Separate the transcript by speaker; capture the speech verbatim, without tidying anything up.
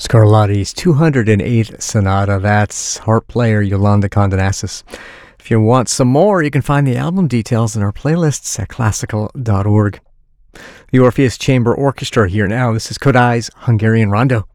Speaker 1: Scarlatti's two hundred eighth Sonata. That's harp player Yolanda Condonassis. If you want some more, you can find the album details in our playlists at classical dot org. The Orpheus Chamber Orchestra here now. This is Kodai's Hungarian Rondo.